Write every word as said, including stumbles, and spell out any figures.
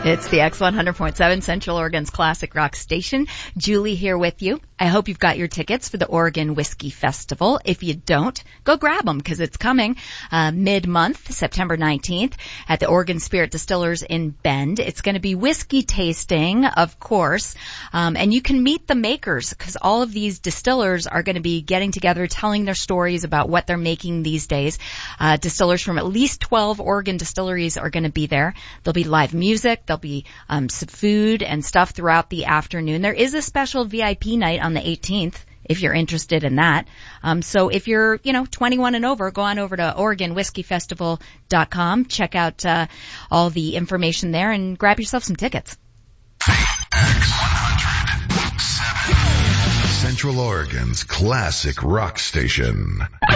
It's the X one hundred point seven Central Oregon's classic rock station. Julie here with you. I hope you've got your tickets for the Oregon Whiskey Festival. If you don't, go grab them because it's coming uh, mid-month, September nineteenth, at the Oregon Spirit Distillers in Bend. It's going to be whiskey tasting, of course, um, and you can meet the makers because all of these distillers are going to be getting together, telling their stories about what they're making these days. Uh, distillers from at least twelve Oregon distilleries are going to be there. There'll be live music. There'll be um, some food and stuff throughout the afternoon. There is a special V I P night on the eighteenth if you're interested in that. Um, so if you're, you know, twenty-one and over, go on over to Oregon Whiskey Festival dot com. Check out uh, all the information there and grab yourself some tickets. X one hundred point seven, Central Oregon's classic rock station.